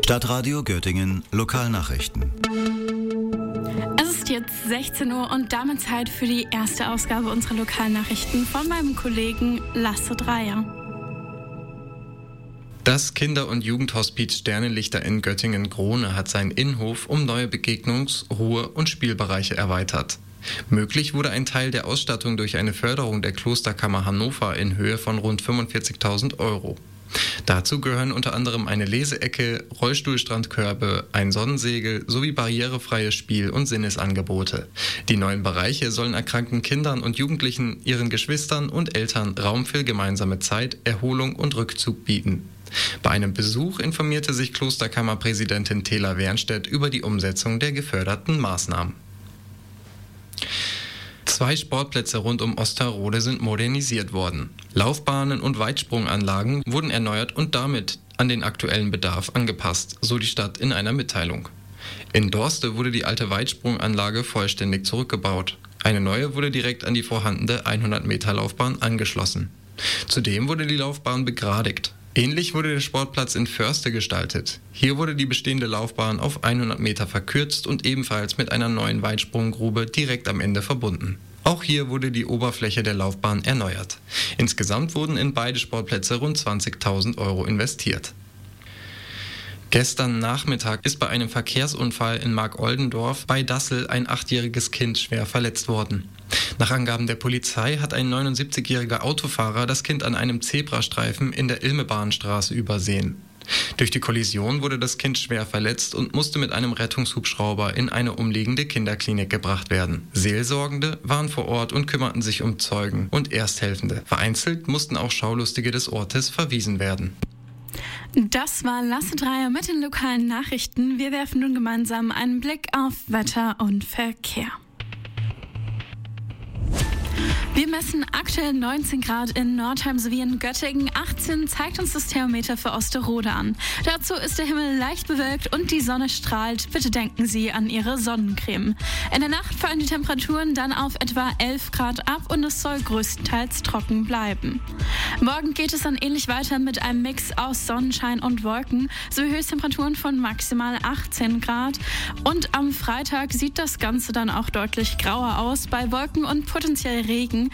Stadtradio Göttingen Lokalnachrichten. Es ist jetzt 16 Uhr und damit Zeit für die erste Ausgabe unserer Lokalnachrichten von meinem Kollegen Lasse Dreier. Das Kinder- und Jugendhospiz Sternenlichter in Göttingen-Grohne hat seinen Innenhof um neue Begegnungs-, Ruhe- und Spielbereiche erweitert. Möglich wurde ein Teil der Ausstattung durch eine Förderung der Klosterkammer Hannover in Höhe von rund 45.000 €. Dazu gehören unter anderem eine Leseecke, Rollstuhlstrandkörbe, ein Sonnensegel sowie barrierefreie Spiel- und Sinnesangebote. Die neuen Bereiche sollen erkrankten Kindern und Jugendlichen, ihren Geschwistern und Eltern Raum für gemeinsame Zeit, Erholung und Rückzug bieten. Bei einem Besuch informierte sich Klosterkammerpräsidentin Tela Wernstedt über die Umsetzung der geförderten Maßnahmen. 2 Sportplätze rund um Osterode sind modernisiert worden. Laufbahnen und Weitsprunganlagen wurden erneuert und damit an den aktuellen Bedarf angepasst, so die Stadt in einer Mitteilung. In Dorste wurde die alte Weitsprunganlage vollständig zurückgebaut. Eine neue wurde direkt an die vorhandene 100-Meter-Laufbahn angeschlossen. Zudem wurde die Laufbahn begradigt. Ähnlich wurde der Sportplatz in Förste gestaltet. Hier wurde die bestehende Laufbahn auf 100 Meter verkürzt und ebenfalls mit einer neuen Weitsprunggrube direkt am Ende verbunden. Auch hier wurde die Oberfläche der Laufbahn erneuert. Insgesamt wurden in beide Sportplätze rund 20.000 € investiert. Gestern Nachmittag ist bei einem Verkehrsunfall in Markoldendorf bei Dassel ein 8-jähriges Kind schwer verletzt worden. Nach Angaben der Polizei hat ein 79-jähriger Autofahrer das Kind an einem Zebrastreifen in der Ilmebahnstraße übersehen. Durch die Kollision wurde das Kind schwer verletzt und musste mit einem Rettungshubschrauber in eine umliegende Kinderklinik gebracht werden. Seelsorgende waren vor Ort und kümmerten sich um Zeugen und Ersthelfende. Vereinzelt mussten auch Schaulustige des Ortes verwiesen werden. Das war Lasse Dreier mit den lokalen Nachrichten. Wir werfen nun gemeinsam einen Blick auf Wetter und Verkehr. Wir messen aktuell 19 Grad in Nordheim sowie in Göttingen. 18 zeigt uns das Thermometer für Osterode an. Dazu ist der Himmel leicht bewölkt und die Sonne strahlt. Bitte denken Sie an Ihre Sonnencreme. In der Nacht fallen die Temperaturen dann auf etwa 11 Grad ab und es soll größtenteils trocken bleiben. Morgen geht es dann ähnlich weiter mit einem Mix aus Sonnenschein und Wolken sowie Höchsttemperaturen von maximal 18 Grad. Und am Freitag sieht das Ganze dann auch deutlich grauer aus bei Wolken und potenziell Regen.